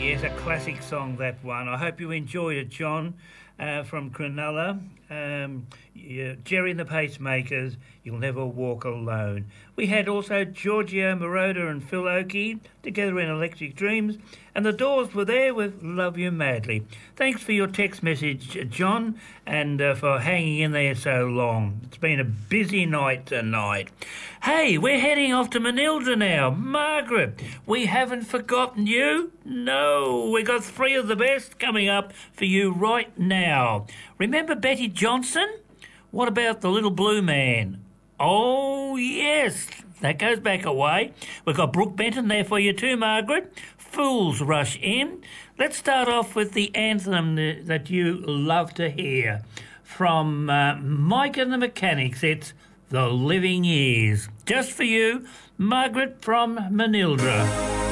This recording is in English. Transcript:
Yes, a classic song, that one. I hope you enjoyed it, John, from Cronulla. Jerry and the Pacemakers, You'll Never Walk Alone. We had also Giorgio Moroder and Phil Oakey together in Electric Dreams, and the Doors were there with Love You Madly. Thanks for your text message, John, and for hanging in there so long. It's been a busy night tonight. Hey, we're heading off to Manildra now. Margaret, we haven't forgotten you. No, we got three of the best coming up for you right now. Remember Betty Johnson? What about the Little Blue Man? Oh, yes, that goes back a way. We've got Brooke Benton there for you too, Margaret. Fools Rush In. Let's start off with the anthem that you love to hear. From Mike and the Mechanics, it's The Living Years. Just for you, Margaret from Manildra.